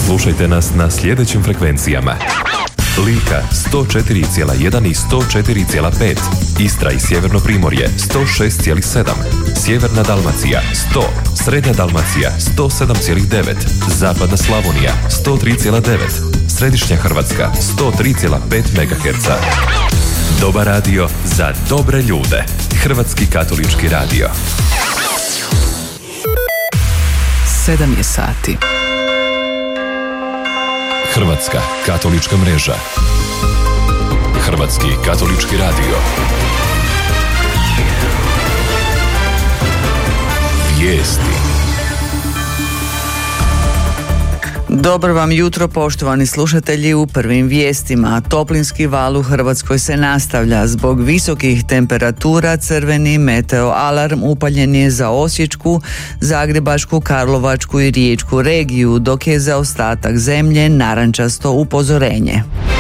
Slušajte nas na sljedećim frekvencijama: Lika 104,1 i 104,5, Istra i Sjeverno Primorje 106,7, Sjeverna Dalmacija 100, Srednja Dalmacija 107,9, Zapadna Slavonija 103,9, Središnja Hrvatska 103,5 MHz. Dobar radio za dobre ljude. Hrvatski katolički radio. 7 je sati. Hrvatska katolička mreža. Hrvatski katolički radio. Vijesti. Dobro vam jutro, poštovani slušatelji. U prvim vijestima: toplinski val u Hrvatskoj se nastavlja. Zbog visokih temperatura crveni meteo alarm upaljen je za Osječku, Zagrebačku, Karlovačku i Riječku regiju, dok je za ostatak zemlje narančasto upozorenje.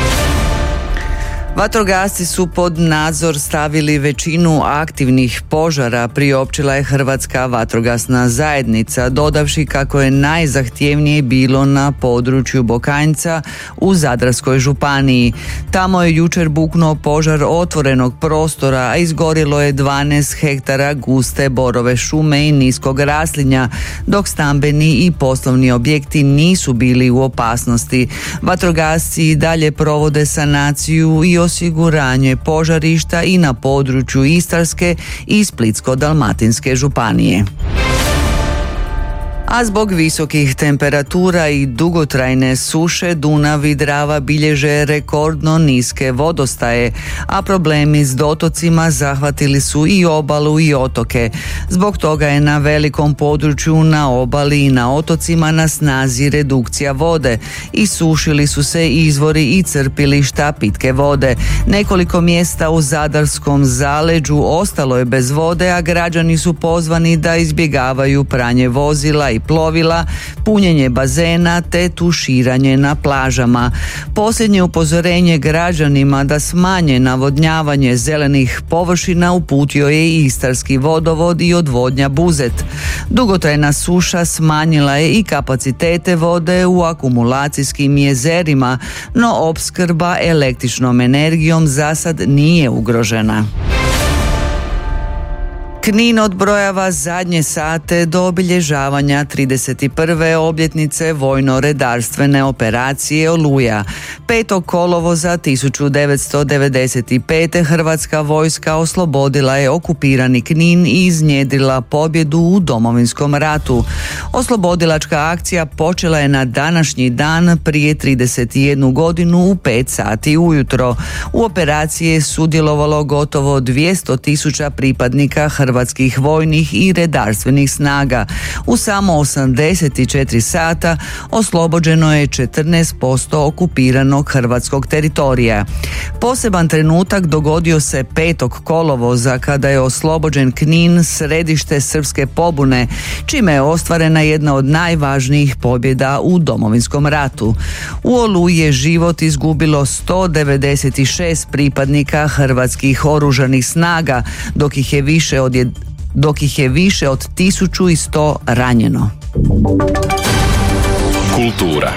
Vatrogasci su pod nadzor stavili većinu aktivnih požara, priopćila je Hrvatska vatrogasna zajednica, dodavši kako je najzahtjevnije bilo na području Bokanjca u Zadarskoj županiji. Tamo je jučer buknuo požar otvorenog prostora, a izgorjelo je 12 hektara guste borove šume i niskog raslinja, dok stambeni i poslovni objekti nisu bili u opasnosti. Vatrogasci i dalje provode sanaciju i osiguranje požarišta i na području Istarske i Splitsko-dalmatinske županije. A zbog visokih temperatura i dugotrajne suše Dunav i Drava bilježe rekordno niske vodostaje, a problemi s dotocima zahvatili su i obalu i otoke. Zbog toga je na velikom području na obali i na otocima na snazi redukcija vode. Isušili su se izvori i crpilišta pitke vode. Nekoliko mjesta u Zadarskom zaleđu ostalo je bez vode, a građani su pozvani da izbjegavaju pranje vozila i plovila, punjenje bazena te tuširanje na plažama. Posljednje upozorenje građanima da smanje navodnjavanje zelenih površina uputio je i Istarski vodovod i odvodnja Buzet. Dugotrajna suša smanjila je i kapacitete vode u akumulacijskim jezerima, no opskrba električnom energijom za sad nije ugrožena. Knin odbrojava zadnje sate do obilježavanja 31. obljetnice vojno-redarstvene operacije Oluja. 5. kolovoza 1995. Hrvatska vojska oslobodila je okupirani Knin i iznjedrila pobjedu u Domovinskom ratu. Oslobodilačka akcija počela je na današnji dan prije 31 godinu u 5 sati ujutro. U operaciji je sudjelovalo gotovo 200.000 pripadnika hrvatskih vojnih i redarstvenih snaga. U samo 84 sata oslobođeno je 14% okupiranog hrvatskog teritorija. Poseban trenutak dogodio se 5. kolovoza kada je oslobođen Knin, središte srpske pobune, čime je ostvarena jedna od najvažnijih pobjeda u Domovinskom ratu. U Oluji je život izgubilo 196 pripadnika hrvatskih oružanih snaga, dok ih je više od 1100 ranjeno. Kultura.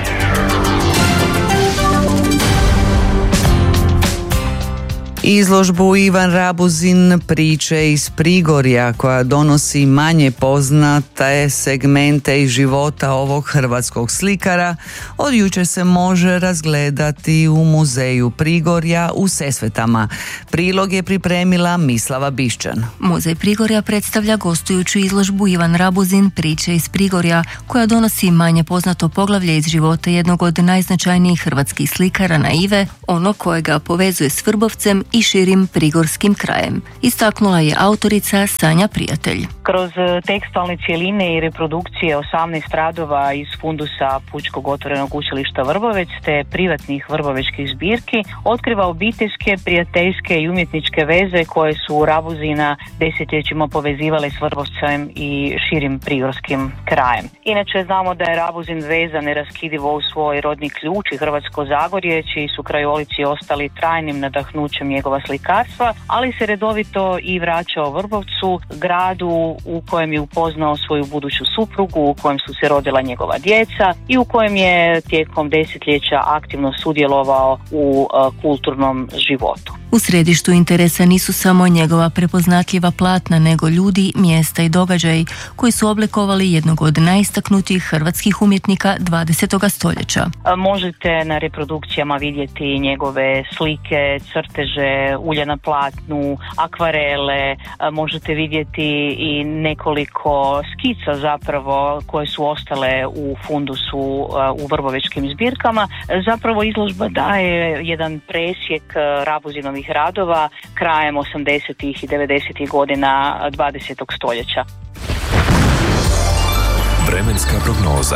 Izložbu Ivan Rabuzin priče iz Prigorja, koja donosi manje poznate segmente iz života ovog hrvatskog slikara, od jučer se može razgledati u Muzeju Prigorja u Sesvetama. Prilog je pripremila Mislava Bišćan. Muzej Prigorja predstavlja gostujuću izložbu Ivan Rabuzin priče iz Prigorja, koja donosi manje poznato poglavlje iz života jednog od najznačajnijih hrvatskih slikara naive, ono kojega povezuje s Vrbovcem i širim prigorskim krajem. Istaknula je autorica Sanja Prijatelj. Kroz tekstualne cjeline i reprodukcije 18 radova iz fundusa Pučkog otvorenog učilišta Vrbovec te privatnih vrbovečkih zbirki otkriva obiteljske, prijateljske i umjetničke veze koje su Rabuzina desetljećima povezivale s Vrbovcem i širim prigorskim krajem. Inače znamo da je Rabuzin vezan neraskidivo u svoj rodni ključ i Hrvatsko Zagorje, čiji su krajolici ostali trajnim nadahnućem njegova slikarstva, ali se redovito i vraćao Vrbovcu, gradu u kojem je upoznao svoju buduću suprugu, u kojem su se rodila njegova djeca i u kojem je tijekom desetljeća aktivno sudjelovao u kulturnom životu. U središtu interesa nisu samo njegova prepoznatljiva platna, nego ljudi, mjesta i događaji koji su oblikovali jednog od najistaknutijih hrvatskih umjetnika 20. stoljeća. Možete na reprodukcijama vidjeti njegove slike, crteže, ulja na platnu, akvarele, možete vidjeti i nekoliko skica zapravo koje su ostale u fundusu u vrbovečkim zbirkama. Zapravo izložba daje jedan presjek Rabuzinovih radova krajem 80. i 90. godina 20. stoljeća. Vremenska prognoza.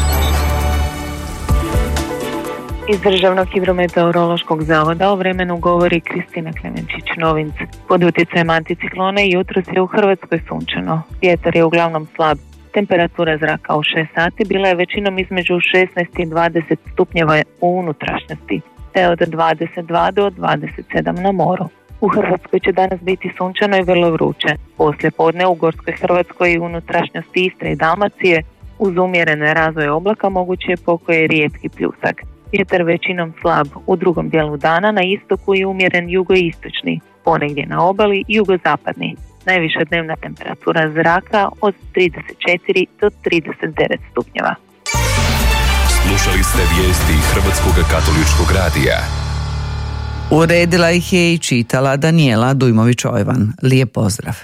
Iz Državnog hidrometeorološkog zavoda o vremenu govori Kristina Klemenčić-Novinc. Pod utjecajem anticiklona jutros je u Hrvatskoj sunčano. Vjetar je uglavnom slab. Temperatura zraka u 6 sati bila je većinom između 16 i 20 stupnjeva u unutrašnjosti, te od 22 do 27 na moru. U Hrvatskoj će danas biti sunčano i vrlo vruće. Poslije podne u Gorskoj Hrvatskoj i unutrašnjosti Istre i Dalmacije uz umjerene razvoje oblaka moguće je pokoje rijetki pljusak. Vjetar većinom slab u drugom dijelu dana, na istoku i umjeren jugoistočni, ponegdje na obali jugozapadni. Najviša dnevna temperatura zraka od 34 do 39 stupnjeva. Slušali ste vijesti Hrvatskog katoličkog radija. Uredila ih je i čitala Danijela Dujmović-Ojvan. Lijep pozdrav.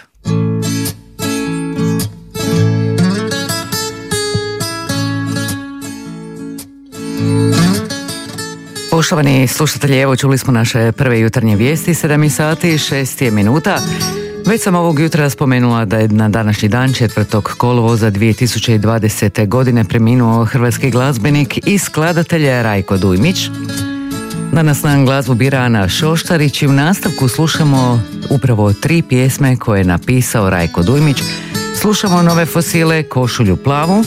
Poštovani slušatelji, evo čuli smo naše prve jutarnje vijesti, 7 sati i 6 minuta. Već sam ovog jutra spomenula da je na današnji dan 4. kolovoza 2020. godine preminuo hrvatski glazbenik i skladatelj Rajko Dujmić. Danas nam glazbu bira Ana Šoštarić i u nastavku slušamo upravo 3 pjesme koje je napisao Rajko Dujmić. Slušamo Nove fosile, Košulju plavu,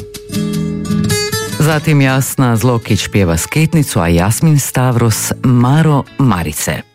zatim Jasna Zlokić pjeva Skitnicu, a Jasmin Stavros Maro Marice.